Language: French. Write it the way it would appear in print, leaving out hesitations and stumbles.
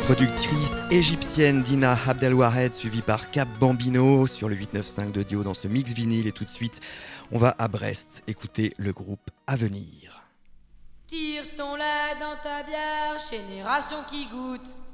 Productrice égyptienne Dina Abdelwahed, suivie par Cap Bambino sur le 895 de Dio dans ce mix vinyle. Et tout de suite, on va à Brest écouter le groupe Avenir. Tire ton lait dans ta bière, génération qui goûte.